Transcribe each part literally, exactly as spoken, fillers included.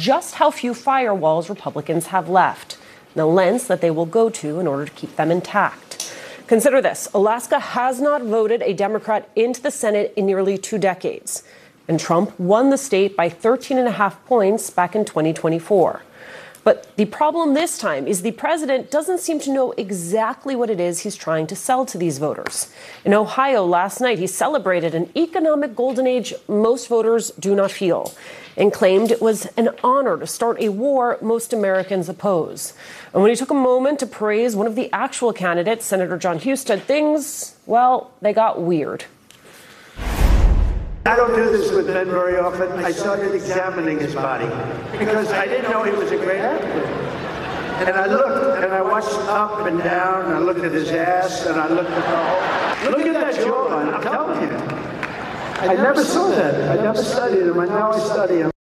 just how few firewalls Republicans have left, the lengths that they will go to in order to keep them intact. Consider this. Alaska has not voted a Democrat into the Senate in nearly two decades. And Trump won the state by thirteen and a half points back in twenty twenty-four. But the problem this time is the president doesn't seem to know exactly what it is he's trying to sell to these voters. In Ohio last night, he celebrated an economic golden age most voters do not feel and claimed it was an honor to start a war most Americans oppose. And when he took a moment to praise one of the actual candidates, Senator Jon Husted, things, well, they got weird. I don't do this with Ben very often. I started examining his body because I didn't know he was a great actor. And I looked, and I watched up and down, and I looked at his ass, and I looked at the whole... Look at that jawline, I'm telling you. I never saw that. I never studied him, and now I study him.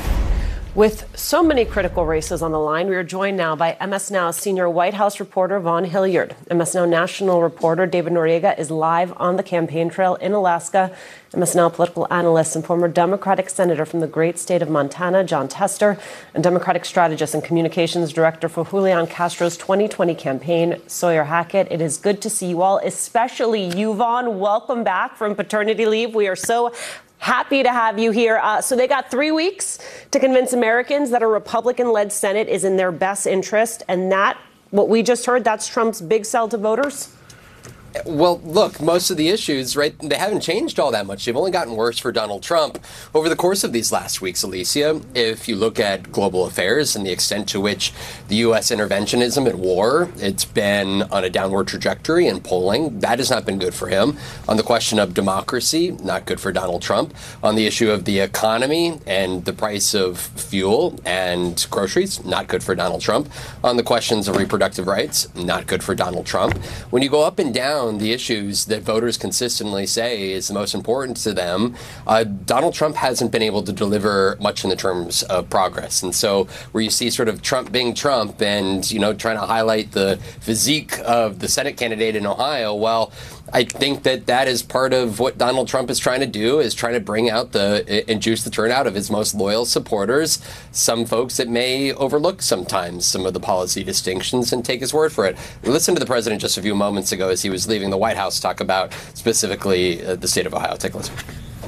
With so many critical races on the line, we are joined now by M S Now senior White House reporter Vaughn Hilliard. M S Now national reporter David Noriega is live on the campaign trail in Alaska. M S Now political analyst and former Democratic senator from the great state of Montana, Jon Tester, and Democratic strategist and communications director for Julian Castro's twenty twenty campaign, Sawyer Hackett. It is good to see you all, especially you, Vaughn. Welcome back from paternity leave. We are so happy to have you here. Uh, so they got three weeks to convince Americans that a Republican-led Senate is in their best interest. And that, what we just heard, that's Trump's big sell to voters? Well, look, most of the issues, right, they haven't changed all that much. They've only gotten worse for Donald Trump over the course of these last weeks, Alicia. If you look at global affairs and the extent to which the U S interventionism at war, it's been on a downward trajectory in polling. That has not been good for him. On the question of democracy, not good for Donald Trump. On the issue of the economy and the price of fuel and groceries, not good for Donald Trump. On the questions of reproductive rights, not good for Donald Trump. When you go up and down the issues that voters consistently say is the most important to them, uh, Donald Trump hasn't been able to deliver much in the terms of progress. And so where you see sort of Trump being Trump and, you know, trying to highlight the physique of the Senate candidate in Ohio, well, I think that that is part of what Donald Trump is trying to do, is trying to bring out the and juice the turnout of his most loyal supporters, some folks that may overlook sometimes some of the policy distinctions and take his word for it. Listen to the president just a few moments ago as he was leaving the White House talk about specifically uh, the state of Ohio. Take a listen.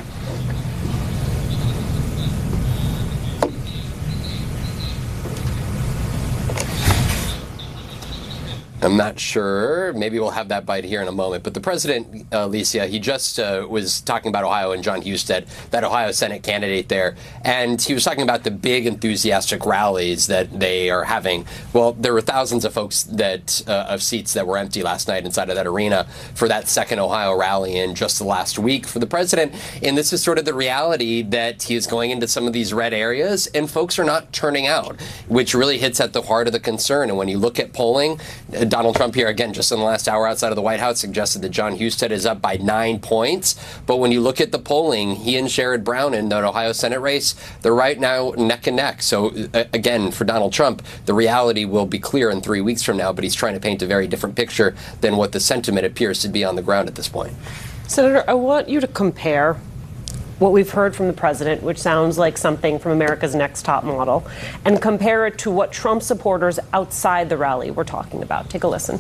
I'm not sure. Maybe we'll have that bite here in a moment. But the president, uh, Alicia, he just uh, was talking about Ohio and Jon Husted, that Ohio Senate candidate there. And he was talking about the big enthusiastic rallies that they are having. Well, there were thousands of folks that uh, of seats that were empty last night inside of that arena for that second Ohio rally in just the last week for the president. And this is sort of the reality that he is going into some of these red areas and folks are not turning out, which really hits at the heart of the concern. And when you look at polling, Donald Trump here, again, just in the last hour outside of the White House, suggested that Jon Husted is up by nine points. But when you look at the polling, he and Sherrod Brown in that Ohio Senate race, they're right now neck and neck. So, uh, again, for Donald Trump, the reality will be clear in three weeks from now, but he's trying to paint a very different picture than what the sentiment appears to be on the ground at this point. Senator, I want you to compare what we've heard from the president, which sounds like something from America's Next Top Model, and compare it to what Trump supporters outside the rally were talking about. Take a listen.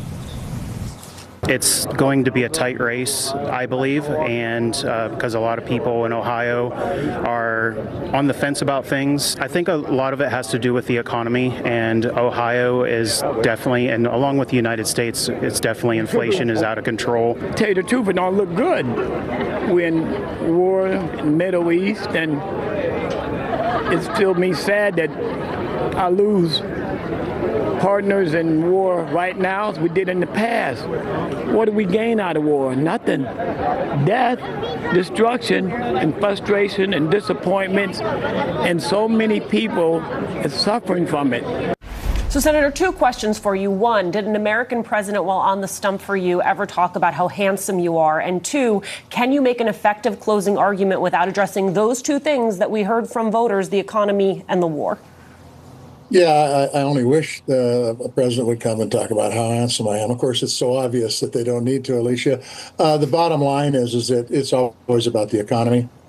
It's going to be a tight race, I believe, and uh, because a lot of people in Ohio are on the fence about things. I think a lot of it has to do with the economy, and Ohio is definitely, and along with the United States, it's definitely, inflation is out of control. Tell you the truth, it don't look good. We're in war in the Middle East, and it still means sad that I lose partners in war right now as we did in the past. What do we gain out of war? Nothing. Death, destruction, and frustration and disappointments, and so many people are suffering from it. So, Senator, two questions for you. One, did an American president, while on the stump for you, ever talk about how handsome you are? And two, can you make an effective closing argument without addressing those two things that we heard from voters, the economy and the war? Yeah, I, I only wish the president would come and talk about how handsome I am. Of course, it's so obvious that they don't need to, Alicia. Uh, the bottom line is, is that it's always about the economy.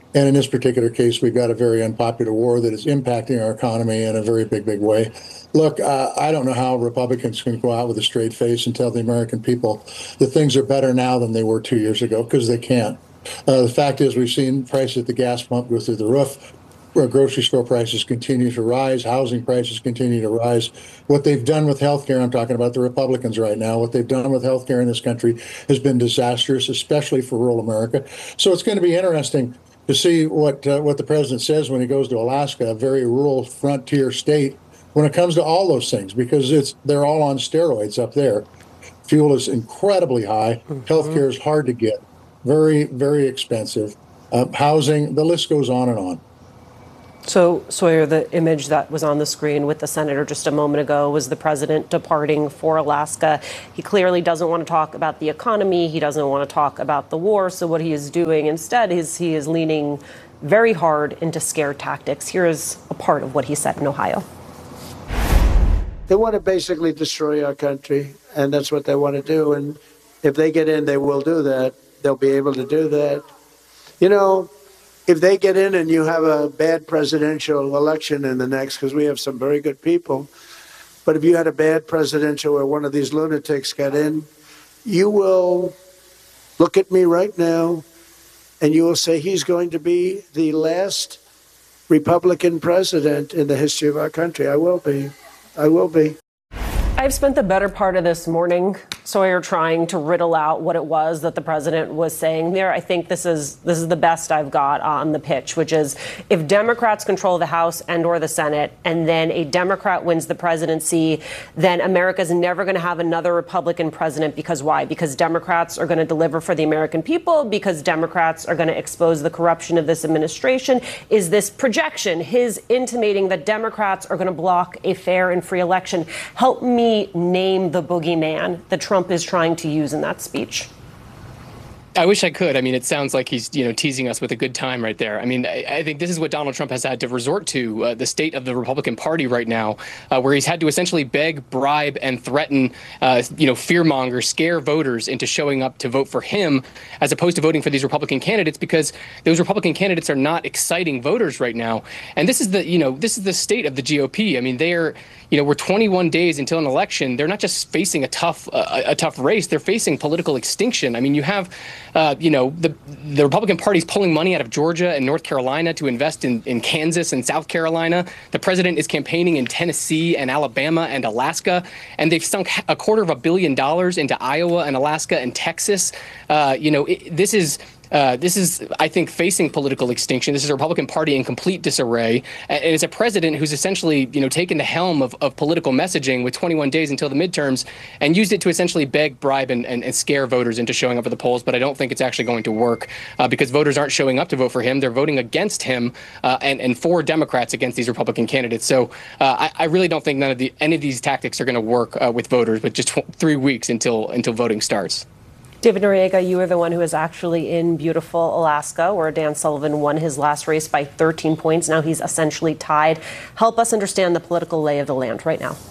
And in this particular case, we've got a very unpopular war that is impacting our economy in a very big, big way. Look, uh, I don't know how Republicans can go out with a straight face and tell the American people that things are better now than they were two years ago, because they can't. Uh, the fact is, we've seen prices at the gas pump go through the roof. Where grocery store prices continue to rise, housing prices continue to rise. What they've done with healthcare, I'm talking about the Republicans right now, what they've done with healthcare in this country has been disastrous, especially for rural America. So it's going to be interesting to see what uh, what the president says when he goes to Alaska, a very rural frontier state, when it comes to all those things, because it's they're all on steroids up there. Fuel is incredibly high. Mm-hmm. Healthcare is hard to get, very, very expensive. Uh, housing, the list goes on and on. So, Sawyer, the image that was on the screen with the senator just a moment ago was the president departing for Alaska. He clearly doesn't want to talk about the economy. He doesn't want to talk about the war. So what he is doing instead is he is leaning very hard into scare tactics. Here is a part of what he said in Ohio. They want to basically destroy our country, and that's what they want to do. And if they get in, they will do that. They'll be able to do that. You know, if they get in and you have a bad presidential election in the next, because we have some very good people, but if you had a bad presidential where one of these lunatics got in, you will look at me right now and you will say he's going to be the last Republican president in the history of our country. I will be. I will be. I've spent the better part of this morning, Sawyer, trying to riddle out what it was that the president was saying there. I think this is this is the best I've got on the pitch, which is if Democrats control the House and or the Senate, and then a Democrat wins the presidency, then America's never going to have another Republican president. Because why? Because Democrats are going to deliver for the American people, because Democrats are going to expose the corruption of this administration. Is this projection, his intimating that Democrats are going to block a fair and free election? Help me name the boogeyman that Trump is trying to use in that speech. I wish I could. I mean, it sounds like he's, you know, teasing us with a good time right there. I mean, I, I think this is what Donald Trump has had to resort to, uh, the state of the Republican Party right now, uh, where he's had to essentially beg, bribe, and threaten, uh, you know, fearmonger, scare voters into showing up to vote for him, as opposed to voting for these Republican candidates, because those Republican candidates are not exciting voters right now. And this is the, you know, this is the state of the G O P. I mean, they're, you know, we're twenty-one days until an election. They're not just facing a tough, uh, a tough race. They're facing political extinction. I mean, you have, uh, you know, the the Republican Party's pulling money out of Georgia and North Carolina to invest in, in Kansas and South Carolina. The president is campaigning in Tennessee and Alabama and Alaska, and they've sunk a quarter of a billion dollars into Iowa and Alaska and Texas. Uh, you know, it, this is. Uh, this is, I think, facing political extinction. This is a Republican Party in complete disarray. And it's a president who's essentially, you know, taken the helm of, of political messaging with twenty-one days until the midterms and used it to essentially beg, bribe, and, and, and scare voters into showing up at the polls. But I don't think it's actually going to work uh, because voters aren't showing up to vote for him. They're voting against him uh, and, and for Democrats against these Republican candidates. So uh, I, I really don't think none of the any of these tactics are going to work uh, with voters with just tw- three weeks until until voting starts. David Noriega, you are the one who is actually in beautiful Alaska, where Dan Sullivan won his last race by thirteen points. Now he's essentially tied. Help us understand the political lay of the land right now.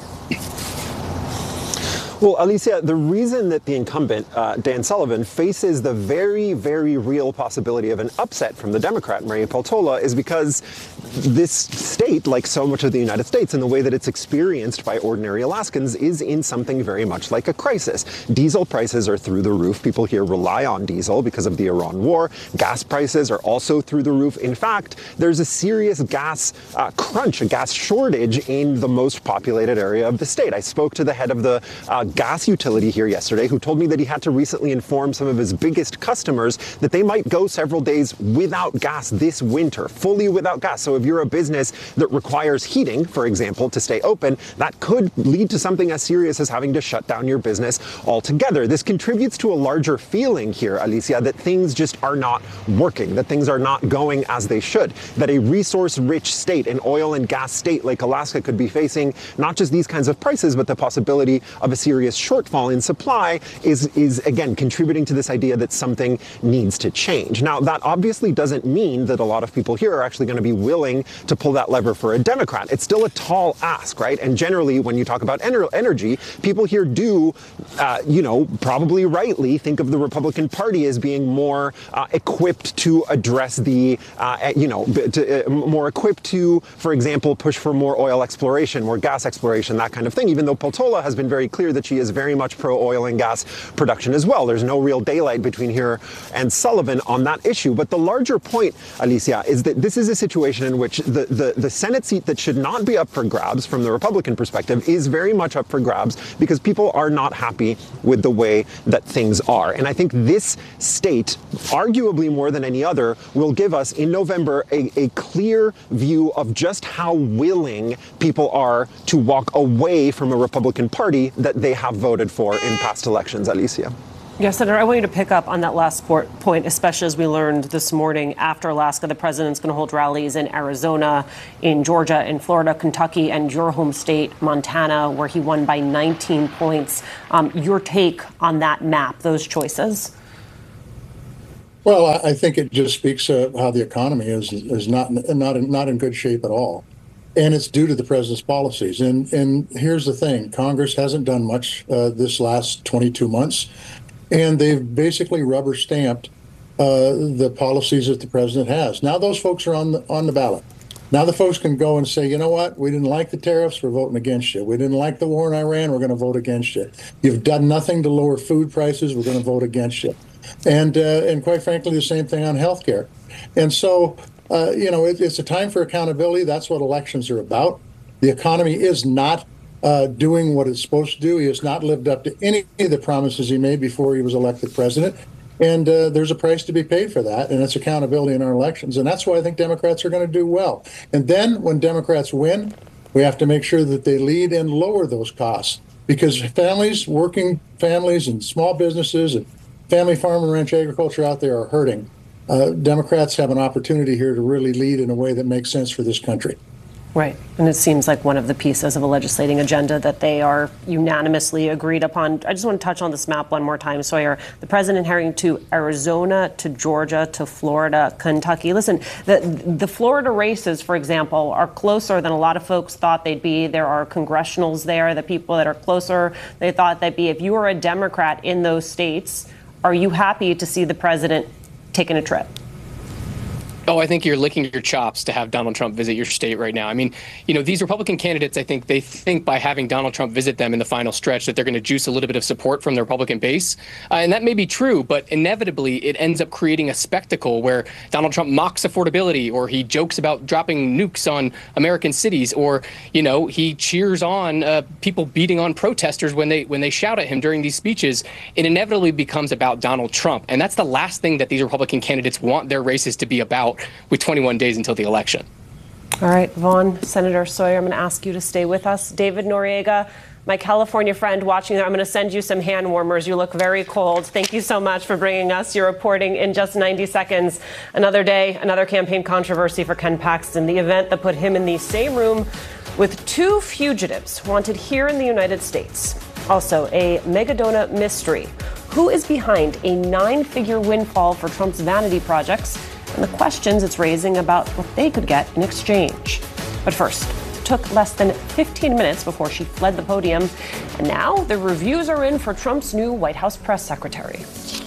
Well, Alicia, the reason that the incumbent, uh, Dan Sullivan, faces the very, very real possibility of an upset from the Democrat, Marian Peltola, is because this state, like so much of the United States, in the way that it's experienced by ordinary Alaskans, is in something very much like a crisis. Diesel prices are through the roof. People here rely on diesel because of the Iran war. Gas prices are also through the roof. In fact, there's a serious gas uh, crunch, a gas shortage in the most populated area of the state. I spoke to the head of the uh, gas utility here yesterday, who told me that he had to recently inform some of his biggest customers that they might go several days without gas this winter, fully without gas. So if you're a business that requires heating, for example, to stay open, that could lead to something as serious as having to shut down your business altogether. This contributes to a larger feeling here, Alicia, that things just are not working, that things are not going as they should, that a resource-rich state, an oil and gas state like Alaska, could be facing not just these kinds of prices, but the possibility of a serious shortfall in supply is, is again, contributing to this idea that something needs to change. Now, that obviously doesn't mean that a lot of people here are actually going to be willing willing to pull that lever for a Democrat. It's still a tall ask, right? And generally, when you talk about ener- energy, people here do, uh, you know, probably rightly think of the Republican Party as being more uh, equipped to address the, uh, you know, to, uh, more equipped to, for example, push for more oil exploration, more gas exploration, that kind of thing, even though Peltola has been very clear that she is very much pro-oil and gas production as well. There's no real daylight between her and Sullivan on that issue. But the larger point, Alicia, is that this is a situation in which the, the, the Senate seat that should not be up for grabs from the Republican perspective is very much up for grabs because people are not happy with the way that things are. And I think this state, arguably more than any other, will give us in November a, a clear view of just how willing people are to walk away from a Republican Party that they have voted for in past elections, Alicia. Yes, Senator, I want you to pick up on that last point, especially as we learned this morning after Alaska, the president's going to hold rallies in Arizona, in Georgia, in Florida, Kentucky, and your home state, Montana, where he won by nineteen points. Um, your take on that map, those choices? Well, I think it just speaks of how the economy is is not not in, not in good shape at all. And it's due to the president's policies. And and here's the thing. Congress hasn't done much uh, this last twenty-two months. And they've basically rubber stamped uh, the policies that the president has. Now those folks are on the, on the ballot. Now the folks can go and say, you know what? We didn't like the tariffs. We're voting against you. We didn't like the war in Iran. We're going to vote against you. You've done nothing to lower food prices. We're going to vote against you. And uh, and quite frankly, the same thing on health care. And so, uh, you know, it, it's a time for accountability. That's what elections are about. The economy is not Uh, doing what it's supposed to do. He has not lived up to any of the promises he made before he was elected president. And uh, there's a price to be paid for that, and it's accountability in our elections. And that's why I think Democrats are going to do well. And then when Democrats win, we have to make sure that they lead and lower those costs, because families, working families and small businesses and family farm and ranch agriculture out there are hurting. Uh, Democrats have an opportunity here to really lead in a way that makes sense for this country. Right. And it seems like one of the pieces of a legislating agenda that they are unanimously agreed upon. I just want to touch on this map one more time, Sawyer. The president heading to Arizona, to Georgia, to Florida, Kentucky. Listen, the, the Florida races, for example, are closer than a lot of folks thought they'd be. There are congressionals there, the people that are closer they thought they'd be. If you were a Democrat in those states, are you happy to see the president taking a trip? Oh, I think you're licking your chops to have Donald Trump visit your state right now. I mean, you know, these Republican candidates, I think they think by having Donald Trump visit them in the final stretch that they're going to juice a little bit of support from the Republican base. Uh, and that may be true, but inevitably it ends up creating a spectacle where Donald Trump mocks affordability, or he jokes about dropping nukes on American cities, or, you know, he cheers on uh, people beating on protesters when they when they shout at him during these speeches. It inevitably becomes about Donald Trump. And that's the last thing that these Republican candidates want their races to be about, with twenty-one days until the election. All right, Vaughn, Senator Sawyer, I'm going to ask you to stay with us. David Noriega, my California friend watching there, I'm going to send you some hand warmers. You look very cold. Thank you so much for bringing us your reporting in just ninety seconds. Another day, another campaign controversy for Ken Paxton, the event that put him in the same room with two fugitives wanted here in the United States. Also, a megadona mystery. Who is behind a nine-figure windfall for Trump's vanity projects, and the questions it's raising about what they could get in exchange. But first, it took less than fifteen minutes before she fled the podium, and now the reviews are in for Trump's new White House press secretary.